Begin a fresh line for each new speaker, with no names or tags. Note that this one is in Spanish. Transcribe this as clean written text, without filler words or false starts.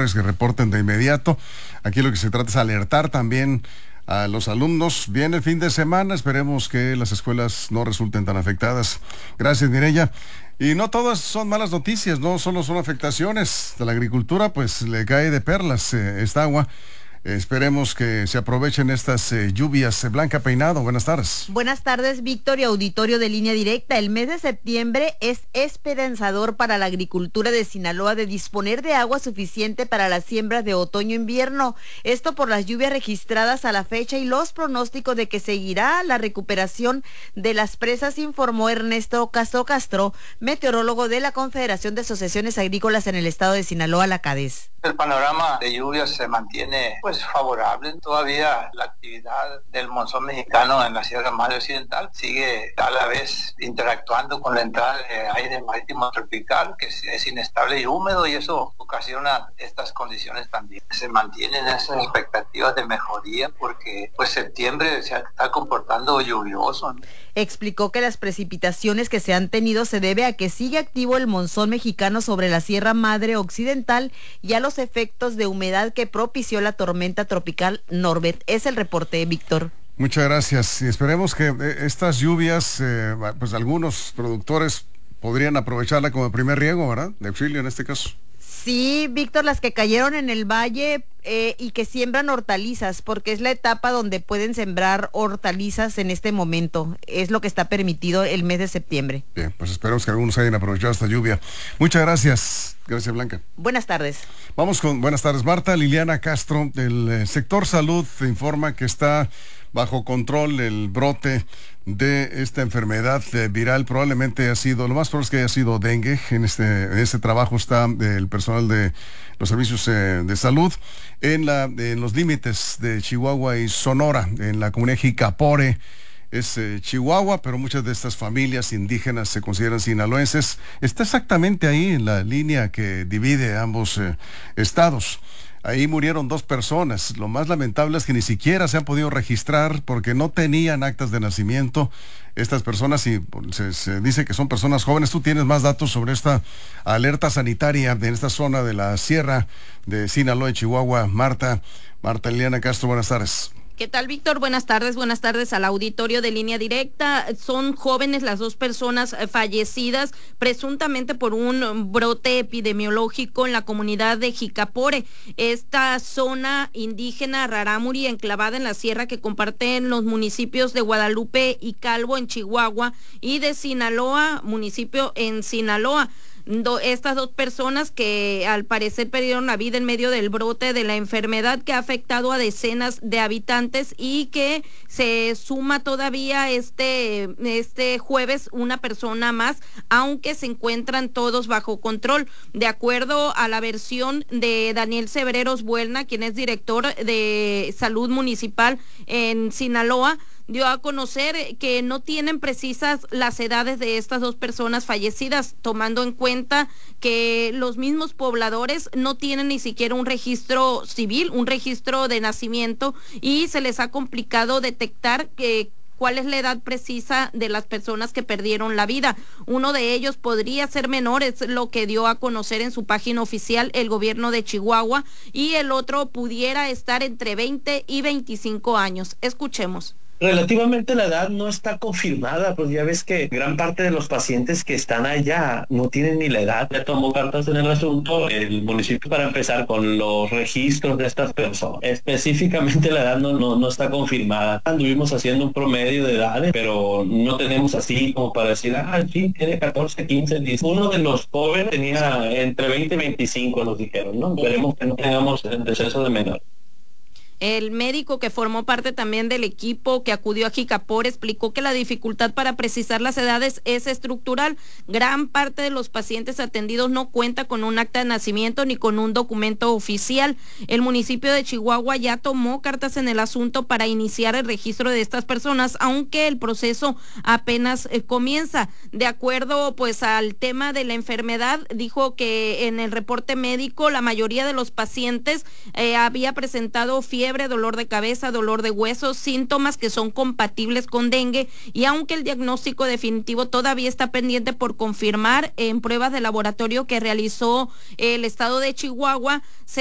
profesores que reporten de inmediato. Aquí lo que se trata es alertar también a los alumnos. Viene el fin de semana, esperemos que las escuelas no resulten tan afectadas. Gracias, Mireya. Y no todas son malas noticias, no solo son afectaciones. De la agricultura, pues le cae de perlas esta agua. Esperemos que se aprovechen estas lluvias. Blanca Peinado, buenas tardes.
Buenas tardes, Víctor y auditorio de Línea Directa. El mes de septiembre es esperanzador para la agricultura de Sinaloa de disponer de agua suficiente para las siembras de otoño-invierno. Esto por las lluvias registradas a la fecha y los pronósticos de que seguirá la recuperación de las presas, informó Ernesto Castro, meteorólogo de la Confederación de Asociaciones Agrícolas en el estado de Sinaloa, la CADES.
El panorama de lluvias se mantiene favorable. Todavía la actividad del monzón mexicano en la Sierra Madre Occidental sigue a la vez interactuando con la entrada de aire marítimo tropical, que es inestable y húmedo, y eso ocasiona estas condiciones también. Se mantienen esas expectativas de mejoría porque septiembre se está comportando lluvioso, ¿no?
Explicó que las precipitaciones que se han tenido se debe a que sigue activo el monzón mexicano sobre la Sierra Madre Occidental y a los efectos de humedad que propició la tormenta tropical Norbert. Es el reporte, Víctor.
Muchas gracias. Y esperemos que estas lluvias, algunos productores podrían aprovecharla como primer riego, ¿verdad? De auxilio en este caso.
Sí, Víctor, las que cayeron en el valle y que siembran hortalizas, porque es la etapa donde pueden sembrar hortalizas en este momento. Es lo que está permitido el mes de septiembre.
Bien, pues esperemos que algunos hayan aprovechado esta lluvia. Muchas gracias. Gracias, Blanca.
Buenas tardes.
Vamos con buenas tardes, Marta. Liliana Castro, del sector salud, informa que está bajo control el brote de esta enfermedad viral. Probablemente ha sido, lo más probable es que haya sido dengue. En este trabajo está el personal de los servicios de salud en los límites de Chihuahua y Sonora, en la comunidad Jicapore. Es Chihuahua, pero muchas de estas familias indígenas se consideran sinaloenses. Está exactamente ahí en la línea que divide ambos estados. Ahí murieron 2 personas. Lo más lamentable es que ni siquiera se han podido registrar porque no tenían actas de nacimiento. Estas personas, y se dice que son personas jóvenes. Tú tienes más datos sobre esta alerta sanitaria en esta zona de la sierra de Sinaloa y Chihuahua. Marta Liliana Castro, buenas tardes.
¿Qué tal, Víctor? Buenas tardes al auditorio de Línea Directa. Son jóvenes las 2 personas fallecidas presuntamente por un brote epidemiológico en la comunidad de Jicapore, esta zona indígena rarámuri enclavada en la sierra que comparten los municipios de Guadalupe y Calvo en Chihuahua y de Sinaloa, municipio en Sinaloa. Estas 2 personas que al parecer perdieron la vida en medio del brote de la enfermedad que ha afectado a decenas de habitantes y que se suma todavía este jueves una persona más, aunque se encuentran todos bajo control. De acuerdo a la versión de Daniel Severeros Buelna, quien es director de salud municipal en Sinaloa, dio a conocer que no tienen precisas las edades de estas 2 personas fallecidas, tomando en cuenta que los mismos pobladores no tienen ni siquiera un registro civil, un registro de nacimiento, y se les ha complicado detectar cuál es la edad precisa de las personas que perdieron la vida. Uno de ellos podría ser menor, es lo que dio a conocer en su página oficial el gobierno de Chihuahua, y el otro pudiera estar entre 20 y 25 años. Escuchemos.
Relativamente la edad no está confirmada, pues ya ves que gran parte de los pacientes que están allá no tienen ni la edad. Ya tomó cartas en el asunto el municipio para empezar con los registros de estas personas. Específicamente la edad no está confirmada. Anduvimos haciendo un promedio de edades, pero no tenemos así como para decir, sí, tiene 14, 15, 10. Uno de los jóvenes tenía entre 20 y 25, nos dijeron, ¿no? Esperemos que no tengamos el deceso de menor.
El médico que formó parte también del equipo que acudió a Jicapore explicó que la dificultad para precisar las edades es estructural. Gran parte de los pacientes atendidos no cuenta con un acta de nacimiento ni con un documento oficial. El municipio de Chihuahua ya tomó cartas en el asunto para iniciar el registro de estas personas, aunque el proceso apenas comienza. De acuerdo al tema de la enfermedad, dijo que en el reporte médico la mayoría de los pacientes había presentado fiebre, dolor de cabeza, dolor de huesos, síntomas que son compatibles con dengue, y aunque el diagnóstico definitivo todavía está pendiente por confirmar en pruebas de laboratorio que realizó el estado de Chihuahua,